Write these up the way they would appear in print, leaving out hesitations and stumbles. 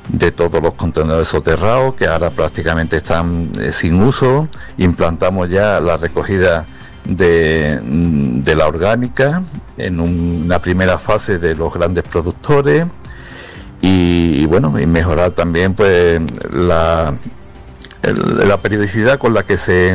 de todos los contenedores soterrados que ahora prácticamente están sin uso. Implantamos ya la recogida de la orgánica en una primera fase de los grandes productores y mejorar también pues la periodicidad con la que se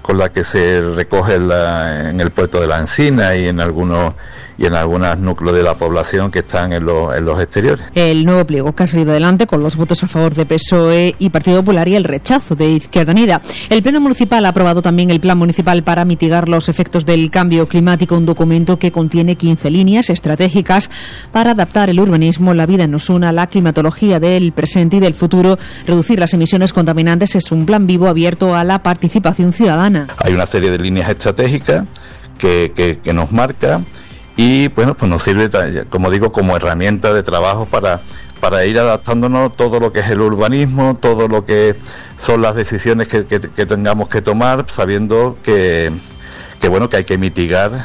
recoge en el puerto de la Encina y en algunos núcleos de la población que están en los exteriores. El nuevo pliego que ha salido adelante con los votos a favor de PSOE y Partido Popular y el rechazo de Izquierda Unida. El Pleno Municipal ha aprobado también el Plan Municipal para mitigar los efectos del cambio climático, un documento que contiene 15 líneas estratégicas para adaptar el urbanismo, la vida en Osuna, la climatología del presente y del futuro. Reducir las emisiones contaminantes es un plan vivo abierto a la participación ciudadana. Hay una serie de líneas estratégicas que nos marca y pues nos sirve, como digo, como herramienta de trabajo para ir adaptándonos todo lo que es el urbanismo, todo lo que son las decisiones que tengamos que tomar, sabiendo que hay que mitigar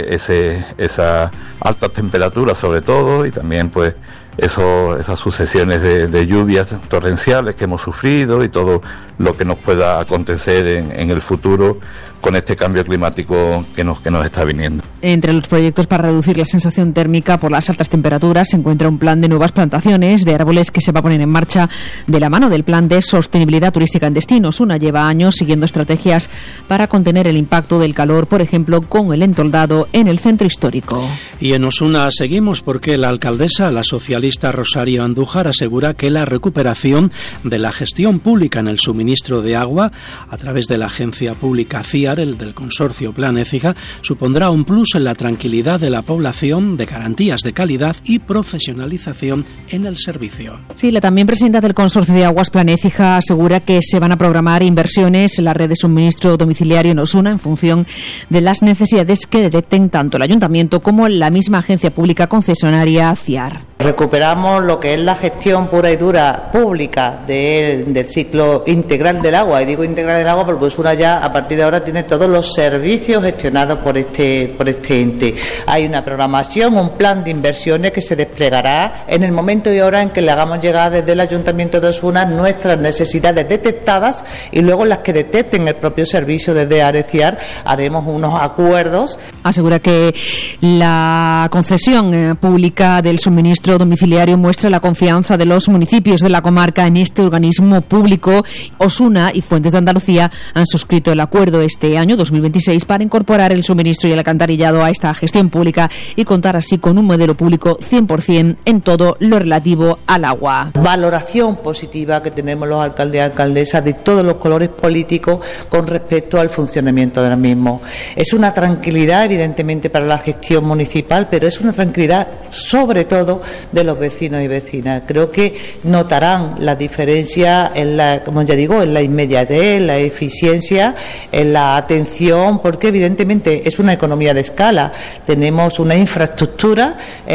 esas altas temperaturas sobre todo, y también pues esas sucesiones de lluvias torrenciales que hemos sufrido y todo lo que nos pueda acontecer en el futuro con este cambio climático que nos está viniendo. Entre los proyectos para reducir la sensación térmica por las altas temperaturas se encuentra un plan de nuevas plantaciones de árboles que se va a poner en marcha de la mano del Plan de Sostenibilidad Turística en Destinos. Osuna lleva años siguiendo estrategias para contener el impacto del calor, por ejemplo, con el entoldado en el centro histórico. Y en Osuna seguimos porque la alcaldesa, la socialista Rosario Andújar, asegura que la recuperación de la gestión pública en el suministro de agua a través de la agencia pública CIAR, el del consorcio Plan Écija, supondrá un plus en la tranquilidad de la población, de garantías de calidad y profesionalización en el servicio. Sí, la también presidenta del consorcio de aguas Plan Écija asegura que se van a programar inversiones en la red de suministro domiciliario en Osuna en función de las necesidades que detecten tanto el ayuntamiento como la misma agencia pública concesionaria CIAR. Recuperamos lo que es la gestión pura y dura pública del ciclo integral del agua, y digo integral del agua porque Osuna ya a partir de ahora tiene todos los servicios gestionados por este ente. Hay una programación, un plan de inversiones que se desplegará en el momento y hora en que le hagamos llegar desde el Ayuntamiento de Osuna nuestras necesidades detectadas, y luego las que detecten el propio servicio desde ARECIAR haremos unos acuerdos. Asegura que la concesión pública del suministro domiciliario muestra la confianza de los municipios de la comarca en este organismo público. Osuna y Fuentes de Andalucía han suscrito el acuerdo este año 2026 para incorporar el suministro y el alcantarillado a esta gestión pública y contar así con un modelo público 100% en todo lo relativo al agua. Valoración positiva que tenemos los alcaldes y alcaldesas de todos los colores políticos con respecto al funcionamiento del mismo. Es una tranquilidad evidentemente para la gestión municipal, pero es una tranquilidad sobre todo de los vecinos y vecinas. Creo que notarán la diferencia en la inmediatez, en la eficiencia, en la atención, porque evidentemente es una economía de escala. Tenemos una infraestructura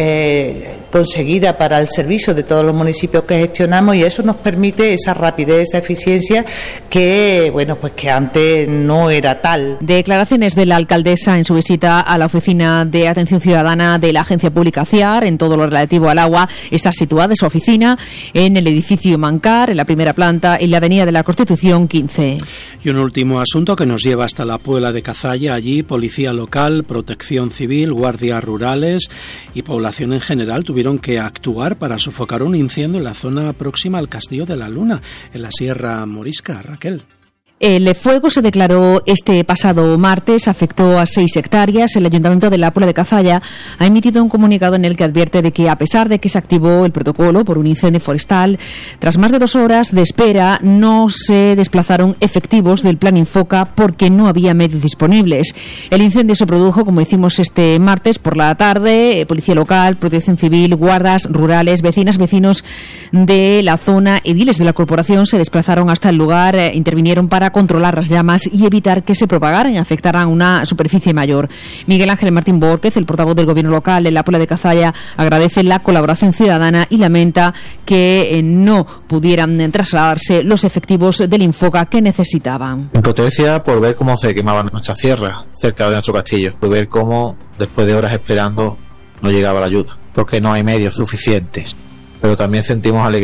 conseguida para el servicio de todos los municipios que gestionamos, y eso nos permite esa rapidez, esa eficiencia que antes no era tal. Declaraciones de la alcaldesa en su visita a la oficina de atención ciudadana de la agencia pública CIAR en todo lo relativo al agua. Está situada su oficina en el edificio Mancar, en la primera planta, en la avenida de la Constitución 15. Y un último asunto que nos lleva hasta la Puebla de Cazalla. Allí, policía local, protección civil, guardias rurales y población en general tuvieron que actuar para sofocar un incendio en la zona próxima al Castillo de la Luna, en la Sierra Morisca. Raquel. El fuego se declaró este pasado martes, afectó a 6 hectáreas. El Ayuntamiento de la Puebla de Cazalla ha emitido un comunicado en el que advierte de que, a pesar de que se activó el protocolo por un incendio forestal, tras más de 2 horas de espera no se desplazaron efectivos del Plan Infoca porque no había medios disponibles. El incendio se produjo, como decimos, este martes por la tarde. Policía local, protección civil, guardas rurales, vecinos de la zona, ediles de la corporación se desplazaron hasta el lugar, intervinieron para controlar las llamas y evitar que se propagaran y afectaran una superficie mayor. Miguel Ángel Martín Bórquez, el portavoz del Gobierno local en la Puebla de Cazalla, agradece la colaboración ciudadana y lamenta que no pudieran trasladarse los efectivos del Infoca que necesitaban. Impotencia por ver cómo se quemaban nuestra sierra cerca de nuestro castillo, por ver cómo después de horas esperando no llegaba la ayuda, porque no hay medios suficientes. Pero también sentimos alegría